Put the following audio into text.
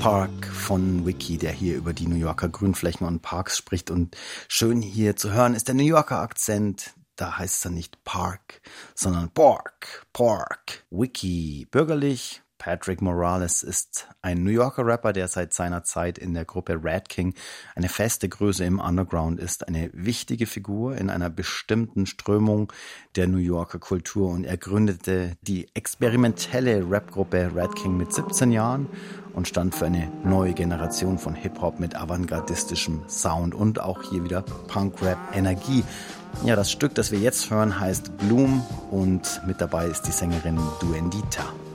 Park von Wiki, der hier über die New Yorker Grünflächen und Parks spricht. Und schön hier zu hören ist der New Yorker Akzent. Da heißt es dann nicht Park, sondern Park. Wiki, bürgerlich. Patrick Morales ist ein New Yorker Rapper, der seit seiner Zeit in der Gruppe Rat King eine feste Größe im Underground ist, eine wichtige Figur in einer bestimmten Strömung der New Yorker Kultur, und er gründete die experimentelle Rapgruppe Rat King mit 17 Jahren und stand für eine neue Generation von Hip-Hop mit avantgardistischem Sound und auch hier wieder Punk-Rap-Energie. Ja, das Stück, das wir jetzt hören, heißt Bloom, und mit dabei ist die Sängerin Duendita.